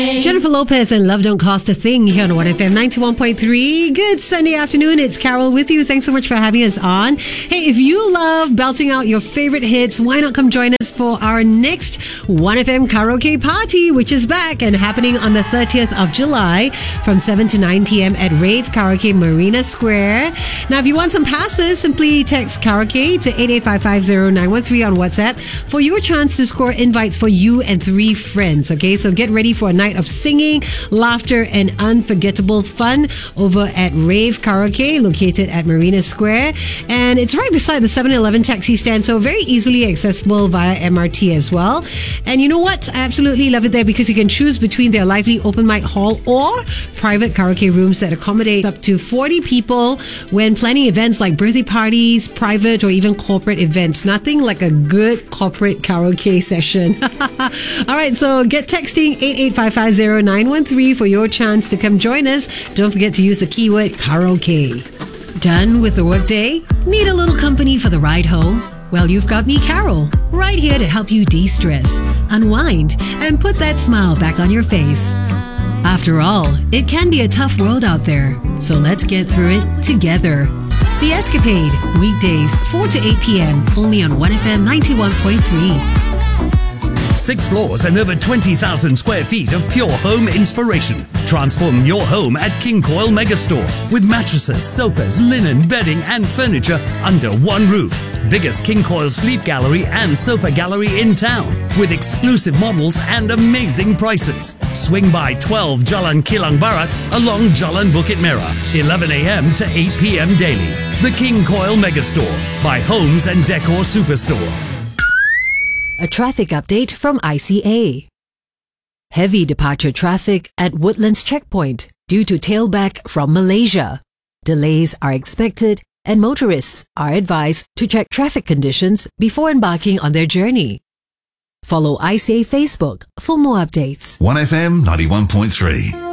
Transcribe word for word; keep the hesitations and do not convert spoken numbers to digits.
Jennifer Lopez and Love Don't Cost a Thing here on one F M ninety-one point three. Good Sunday afternoon. It's Carol with you. Thanks so much for having us on. Hey, if you love belting out your favorite hits, why not come join us for our next one F M karaoke party, which is back and happening on the thirtieth of July from seven to nine p.m. at Rave Karaoke Marina Square. Now, if you want some passes, simply text karaoke to eight eight five five zero nine one three on WhatsApp for your chance to score invites for you and three friends. Okay, so get ready for a night of singing, laughter, and unforgettable fun over at Rave Karaoke, located at Marina Square. And it's right beside the seven eleven taxi stand, so very easily accessible via M R T as well. And you know what? I absolutely love it there because you can choose between their lively open mic hall or private karaoke rooms that accommodate up to forty people when planning events like birthday parties, private, or even corporate events. Nothing like a good corporate karaoke session. All right, so get texting eight eight five five zero nine one three for your chance to come join us. Don't forget to use the keyword karaoke. Done with the workday? Need a little company for the ride home? Well, you've got me, Carol, right here to help you de-stress, unwind, and put that smile back on your face. After all, it can be a tough world out there, so let's get through it together. The Escapade, weekdays four to eight p.m. only on one F M ninety-one point three. Six floors and over twenty thousand square feet of pure home inspiration. Transform your home at King Coil Megastore with mattresses, sofas, linen, bedding and furniture under one roof. Biggest King Coil sleep gallery and sofa gallery in town with exclusive models and amazing prices. Swing by twelve Jalan Kilang Barat along Jalan Bukit Merah, eleven a.m. to eight p.m. daily. The King Coil Megastore by Homes and Decor Superstore. A traffic update from I C A. Heavy departure traffic at Woodlands Checkpoint due to tailback from Malaysia. Delays are expected and motorists are advised to check traffic conditions before embarking on their journey. Follow I C A Facebook for more updates. one F M ninety-one point three.